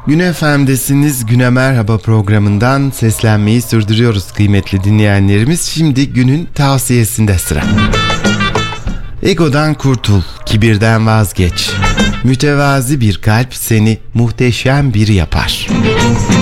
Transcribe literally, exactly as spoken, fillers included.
Güne F M'desiniz. Güne Merhaba programından seslenmeyi sürdürüyoruz kıymetli dinleyenlerimiz. Şimdi günün tavsiyesinde sıra. Egodan kurtul, kibirden vazgeç. Mütevazi bir kalp seni muhteşem biri yapar.